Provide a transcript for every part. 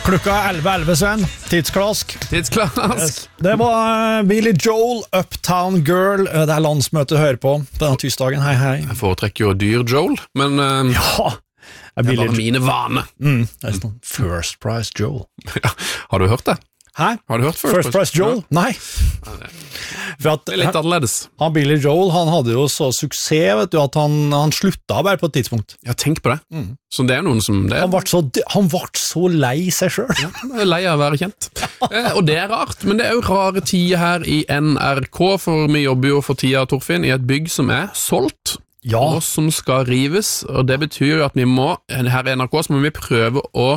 Klokka 11:11, Sven. Tidsklask. Tidsklask. Det var Billy Joel, Uptown Girl. Det landsmøtet hører på denne tirsdagen. Hei, hei. Jeg foretrekker jo dyr Joel, men Ja. det er bare mine vaner. Det er sånn First Price Joel. Ja. Har du hørt det? Hæ? Har du hørt First Price Joel? Nei. For at, Det er litt annerledes. han Billy Joel, han hadde jo så suksess, vet du, at han slutta bare på et tidspunkt. Ja, tenk på det. Så det er noen som det er. Han ble så lei seg selv. Jeg er lei av å være kjent. Og det er rart, men det er jo rare tider her i NRK, for vi jobber jo for tida, Torfinn, i et bygg som er solgt, Ja. og som skal rives, og det betyr at vi må, her i NRK, så må vi prøve å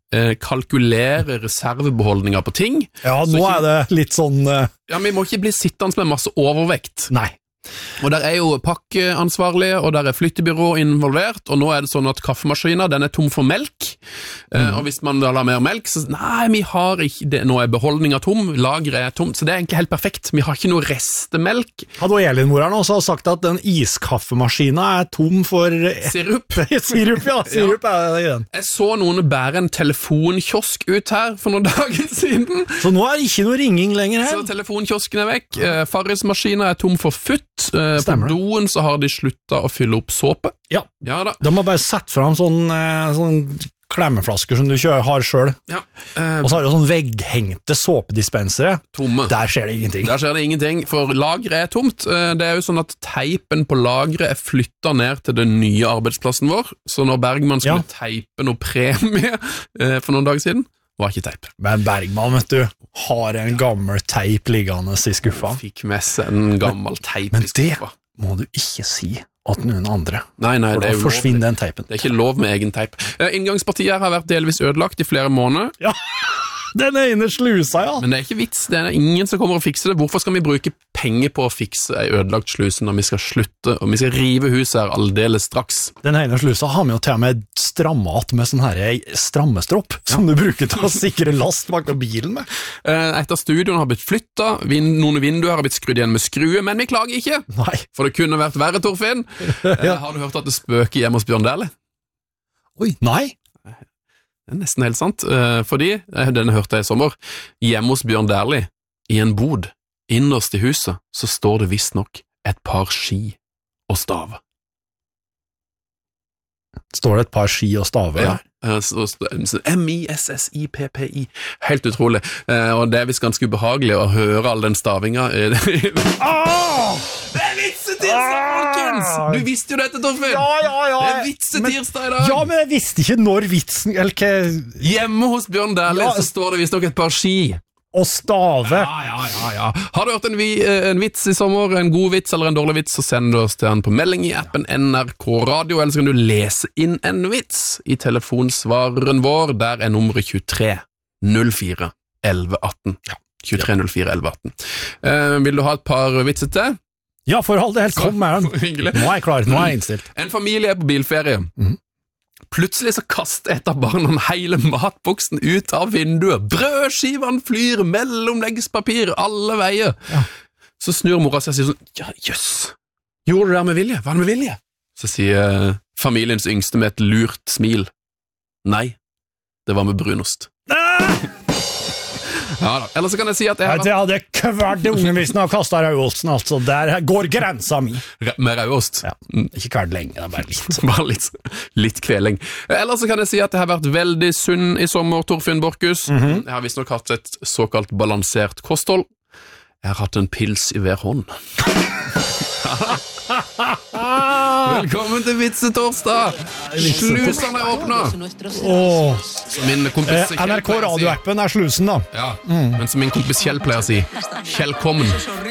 kalkulere reservebeholdninger på ting. Ja, Så nå ikke- er det litt sånn Ja, vi må ikke bli sittende med masse overvekt. Nei. Og der er jo pakkeansvarlige, og der er flyttebyrå involvert, og nå er det sånn at kaffemaskinen, den er tom for melk, og hvis man da har mer melk, så nei, vi har ikke det, nå er beholdningen tom, lagret er tom, så det er egentlig helt perfekt. Vi har ikke noe restemelk. Hadde Elin-moren også sagt at den iskaffemaskinen er tom for Sirup. Sirup, ja. Sirup er det i den. Jeg så noen bære en telefonkiosk ut her for noen dager siden, Så nå er det ikke noe ringing lenger så her. telefonkiosken er vekk. Farrismaskinen er tom for futt. På Stemmer det. doen så har de sluttet å fylle opp såpe. Ja. Ja da. De har bare sett fram sånn klemmeflasker som du har selv. Ja. Og så har du sånn vegghengte såpedispensere. Tomme. Der skjer det ingenting. Der skjer det ingenting, for lagret er tomt. Det er jo sånn at teipen på lagret er flyttet ned til den nye arbeidsplassen vår, så når Bergman skulle teipe noe premie for noen dager siden, var ikke teip. Men Bergman, vet du, har en gammel teip liggende i skuffa. Fikk med seg en gammel teip Men i skuffa. det må du ikke si at noen andre, Nei, for det da er jo forsvinner lovlig. den teipen. Det er ikke lov med egen teip. Inngangspartiet her har vært delvis ødelagt i flere måneder, Ja, den ene slusa, ja. men det er ikke vits, det er ingen som kommer og fikser det. Hvorfor skal vi bruke penger på å fikse ei ødelagt sluse når vi skal slutte, og vi skal rive huset her aldeles straks? Den ene slusa har vi jo til og med strammet med sånn her strammestropp, som du bruker til å sikre last bak på bilen med. Et av studioene har blitt flyttet, noen vinduer har blitt skrudd igjen med skrue, men vi klager ikke, Nei. for det kunne vært verre, Torfinn. Har du hørt at det spøker hjemme hos Bjørn Dæhlie? Oi, nei. Det er nesten helt sant, fordi, denne hørte jeg i sommer, hjemme hos Bjørn Dæhlie, i en bod, innerst i huset, så står det visst nok et par ski og stave. Står det et par ski og staver Ja, der? M-I-S-S-I-P-P-I, helt utrolig, og det er visst ganske ubehagelig å høre all den stavinga. Det er vitsetirsdag, folkens! Du visste jo dette, Torfinn! Ja. Det er vitsetirsdag i dag! Ja, men jeg visste ikke når vitsen, eller hva, Hjemme hos Bjørn Dæhlie Ja. så står det visst nok et par ski. og stave. Ja. Har du hørt en vits i sommer, en god vits eller en dårlig vits, så send oss til den på melding i appen NRK Radio, eller så kan du lese inn en vits i telefonsvareren vår. Der er nummeret 23 04 11 18. 23 04 11 18. Vil du ha et par vitser til? Ja, for all del, kom med den. Hyggelig. Nå er jeg klar, nå er jeg innstilt. En familie er på bilferie. Plutselig så kaster et av barna hele matboksen ut av vinduet. Brødskivene flyr, mellomleggspapir, alle veier. Ja. Så snur mora seg og sier sånn, ja, jøss, gjorde du det med vilje? Var det med vilje? Så sier familiens yngste med et lurt smil, nei, det var med brunost. Ja da, eller så kan jeg si at jeg har Det hadde kvart ungen hvis den har kastet Rauosten, altså. Der går grensa mi. med rødost. Ja, ikke kvart lenge, det er bare litt. Bare litt kveling. Eller så kan jeg si at jeg har vært veldig sunn i sommer, Torfinn Borchhus. Jeg har visst nok hatt et såkalt balansert kosthold. Jeg har hatt en pils i hver hånd. Velkommen til Vitsetorsdag! Slusene er åpnet! Min kompis Kjell NRK pleier å si- radioappen er slusen, da. Ja, men som min kompis Kjell pleier å si, Kjellkommen.